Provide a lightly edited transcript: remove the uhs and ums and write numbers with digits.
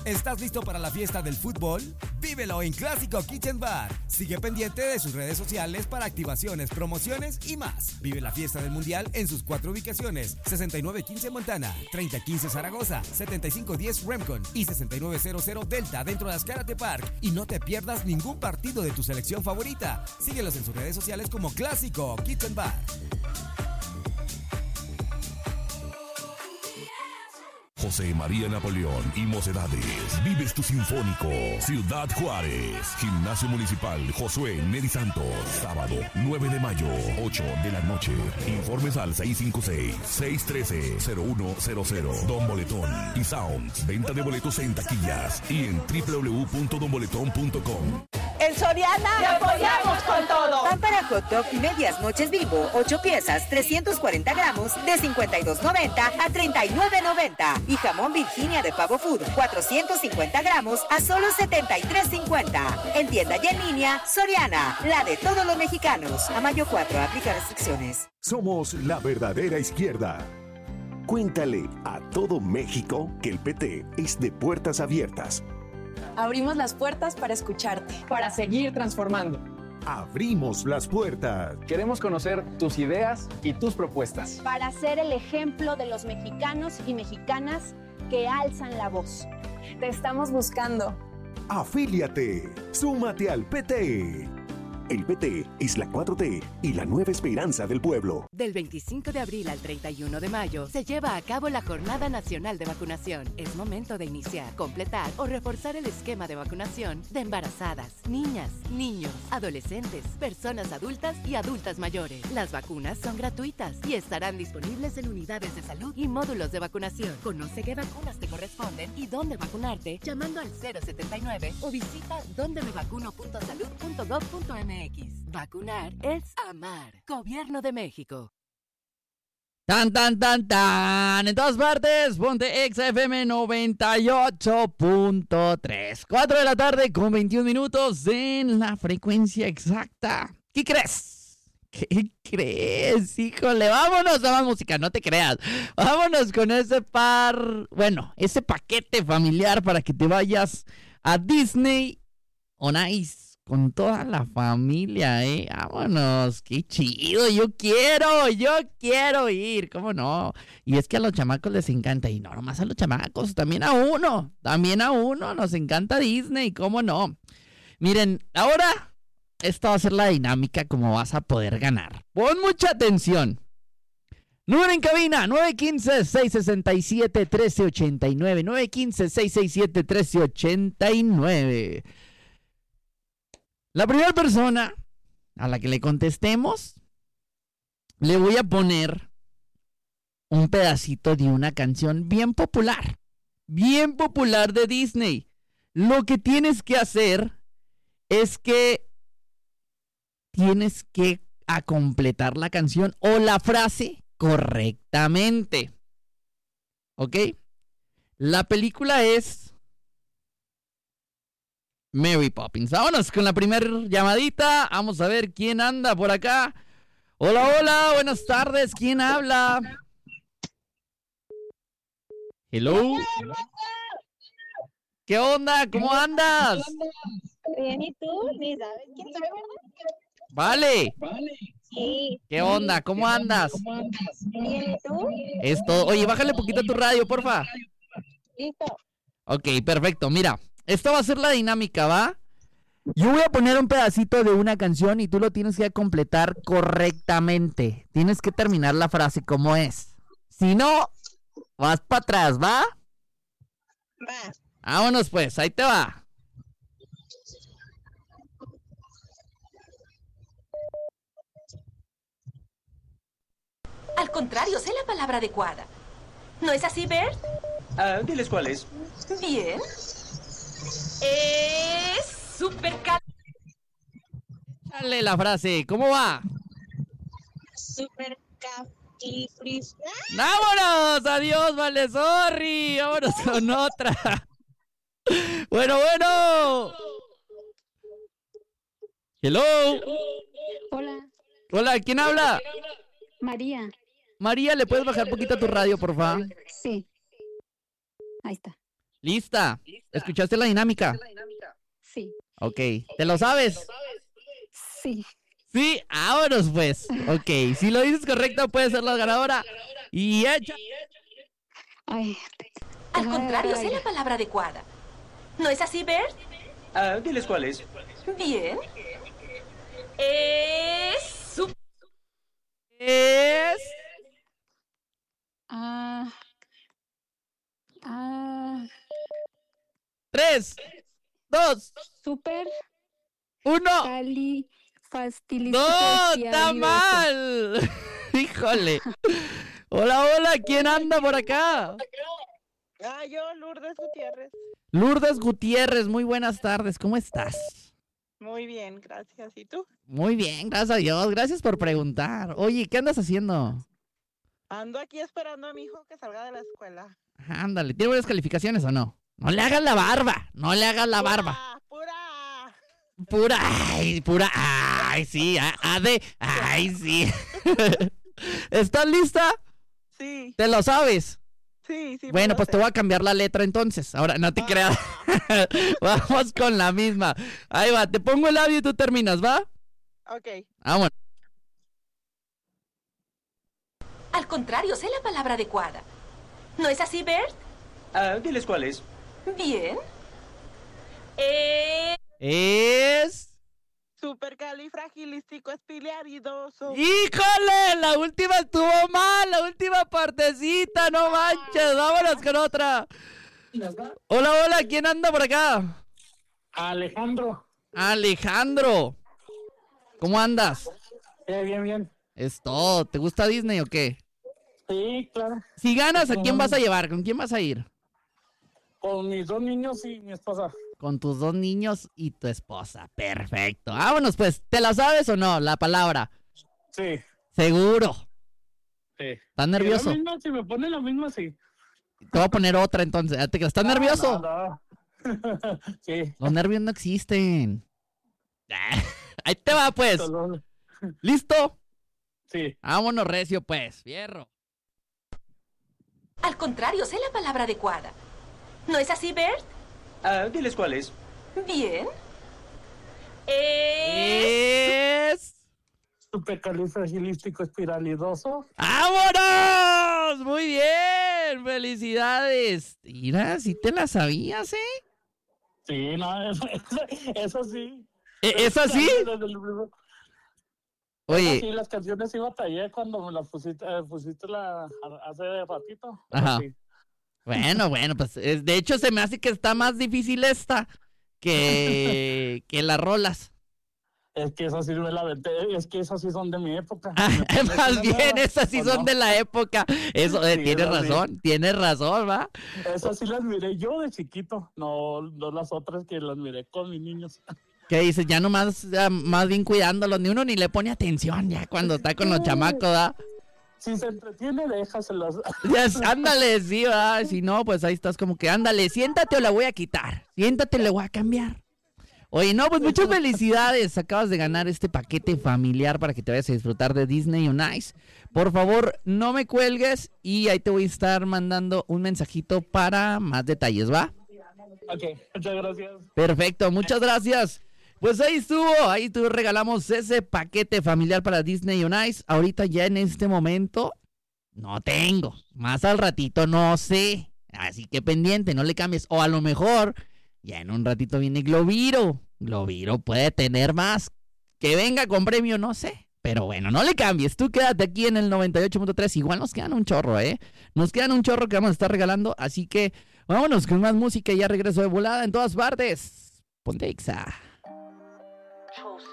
¿Estás listo para la fiesta del fútbol? Vívelo en Clásico Kitchen Bar. Sigue pendiente de sus redes sociales para activaciones, promociones y más. Vive la fiesta del Mundial en sus 4 ubicaciones: 6915 Montana, 3015 Zaragoza, 7510 Remcon y 6900 Delta dentro de Azcárate Park. Y no te pierdas ningún partido de tu selección favorita. Síguelos en sus redes sociales como Clásico Kitchen Bar. José María Napoleón y Mocedades. Vives tu Sinfónico. Ciudad Juárez. Gimnasio Municipal Josué Neri Santos. Sábado 9 de mayo, 8 de la noche. Informes al 656-613-0100. Don Boletón y Sounds. Venta de boletos en taquillas y en www.donboletón.com. En Soriana ¡te apoyamos con todo! Pan para hot dog medias noches Bimbo, 8 piezas, 340 gramos, de $52.90 a $39.90. Y jamón Virginia de Pavo Food, 450 gramos, a solo $73.50. En tienda y en línea, Soriana, la de todos los mexicanos. A mayo 4, aplica restricciones. Somos la verdadera izquierda. Cuéntale a todo México que el PT es de puertas abiertas. Abrimos las puertas para escucharte. Para seguir transformando. Abrimos las puertas. Queremos conocer tus ideas y tus propuestas. Para ser el ejemplo de los mexicanos y mexicanas que alzan la voz. Te estamos buscando. Afíliate. Súmate al PT. El PT es la 4T y la nueva esperanza del pueblo. Del 25 de abril al 31 de mayo se lleva a cabo la Jornada Nacional de Vacunación. Es momento de iniciar, completar o reforzar el esquema de vacunación de embarazadas, niñas, niños, adolescentes, personas adultas y adultas mayores. Las vacunas son gratuitas y estarán disponibles en unidades de salud y módulos de vacunación. Conoce qué vacunas te corresponden y dónde vacunarte llamando al 079 o visita dondemevacuno.salud.gov.mx. Vacunar es amar. Gobierno de México. Tan, tan, tan, tan. En todas partes, ponte XFM 98.3. 4 de la tarde con 21 minutos en la frecuencia exacta. ¿Qué crees? ¿Qué crees? Híjole, vámonos a más música, no te creas. Vámonos con ese ese paquete familiar para que te vayas a Disney on Ice. Con toda la familia, vámonos, qué chido, yo quiero ir, ¿cómo no? Y es que a los chamacos les encanta, y no nomás a los chamacos, también a uno nos encanta Disney, ¿cómo no? Miren, ahora, esta va a ser la dinámica como vas a poder ganar. Pon mucha atención. Número en cabina, 915-667-1389, 915-667-1389. La primera persona a la que le contestemos, le voy a poner un pedacito de una canción bien popular de Disney. Lo que tienes que hacer es que tienes que completar la canción o la frase correctamente. ¿Ok? La película es Mary Poppins. Vámonos con la primera llamadita. Vamos a ver quién anda por acá. Hola, buenas tardes. ¿Quién habla? Hello. ¿Qué onda? ¿Cómo andas? Bien, ¿y tú? Ni sabes quién soy, ¿verdad? Vale. Sí. ¿Qué onda? ¿Cómo andas? Bien, ¿y tú? Es todo. Oye, bájale poquito a tu radio, porfa. Listo. Ok, perfecto. Mira, esta va a ser la dinámica, ¿va? Yo voy a poner un pedacito de una canción y tú lo tienes que completar correctamente. Tienes que terminar la frase como es. Si no, vas para atrás, ¿va? Va. Vámonos pues, ahí te va. Al contrario, sé la palabra adecuada. ¿No es así, Bert? Diles cuál es. Bien. Es supercal... Dale la frase, ¿cómo va? Supercalifragilístico. ¡Vámonos! ¡Adiós, vale, sorry! ¡Vámonos con otra! Bueno. Hello. Hola, ¿quién habla? María. María, ¿le puedes bajar un poquito a tu radio, por favor? Sí. Ahí está. ¿Lista? ¿Escuchaste la dinámica? Sí. Ok, ¿te lo sabes? Sí. Sí, vámonos pues. Ok, si lo dices correcto puedes ser la ganadora. Y echa. Ay. Al contrario, sé la palabra adecuada. ¿No es así, Bert? Diles cuál es. Bien. Es... Ah. 3, 2, Super 1. ¡No! ¡Está mal! ¡Híjole! Hola, hola, ¿quién anda por acá? Yo, Lourdes Gutiérrez. Lourdes Gutiérrez, muy buenas tardes, ¿cómo estás? Muy bien, gracias. ¿Y tú? Muy bien, gracias a Dios, gracias por preguntar. Oye, ¿qué andas haciendo? Ando aquí esperando a mi hijo que salga de la escuela. Ándale, ¿tiene buenas calificaciones o no? No le hagas la barba, no le hagas la barba. Pura, ay, sí, ay, sí. ¿Estás lista? Sí. ¿Te lo sabes? Sí. Bueno, pues te voy a cambiar la letra entonces. Ahora, no te creas. Vamos con la misma. Ahí va, te pongo el audio y tú terminas, ¿va? Ok. Vámonos. Al contrario, sé la palabra adecuada. ¿No es así, Bert? Diles cuál es. Bien. Es... Supercalifragilísticoexpialidoso. ¡Híjole! La última estuvo mal, la última partecita, no manches. Vámonos con otra. Hola, hola, ¿quién anda por acá? Alejandro. ¿Cómo andas? Bien. Es todo. ¿Te gusta Disney o qué? Sí, claro. Si ganas, ¿a quién vas a llevar? ¿Con quién vas a ir? Con mis 2 niños y mi esposa. Con tus 2 niños y tu esposa. Perfecto. Vámonos pues. ¿Te la sabes o no, la palabra? Sí. ¿Seguro? Sí. ¿Estás nervioso? Si me pone la misma, sí. Te voy a poner otra entonces. ¿Estás nervioso? No. Sí. Los nervios no existen. Ahí te va pues. ¿Listo? Sí. Vámonos recio pues. Fierro. Al contrario, sé la palabra adecuada. ¿No es así, Bert? Diles cuál es. Bien. Es... Supercalifragilísticoexpialidoso. ¡Vámonos! Muy bien. Felicidades. Mira, si te la sabías, ¿eh? Sí, no, eso sí. ¿Eso sí? Oye. Sí, las canciones sí batallé cuando me las pusiste hace ratito. Ajá. Sí. Bueno, pues de hecho se me hace que está más difícil esta que las rolas. Es que esas sí me la aventé, es que esas sí son de mi época. Más bien, esas sí son de la época. Eso, sí, tienes razón, ¿va? Esas sí las miré yo de chiquito, no las otras que las miré con mis niños. ¿Qué dices? Ya nomás, más bien cuidándolos, ni uno ni le pone atención ya cuando está con los chamacos, ¿va? Si se entretiene, déjaselas. Ándale, sí, va. Si no, pues ahí estás como que, ándale, siéntate o la voy a quitar. Siéntate o la voy a cambiar. Oye, no, pues muchas felicidades. Acabas de ganar este paquete familiar para que te vayas a disfrutar de Disney on Ice. Por favor, no me cuelgues y ahí te voy a estar mandando un mensajito para más detalles, ¿va? Ok, muchas gracias. Perfecto, muchas gracias. Pues ahí estuvo, regalamos ese paquete familiar para Disney on Ice. Ahorita ya en este momento no tengo, más al ratito no sé, así que pendiente, no le cambies. O a lo mejor ya en un ratito viene Globiro puede tener más, que venga con premio, no sé. Pero bueno, no le cambies, tú quédate aquí en el 98.3, igual nos quedan un chorro, nos quedan un chorro que vamos a estar regalando, así que vámonos con más música y ya regreso de volada en todas partes. Ponte Ixa.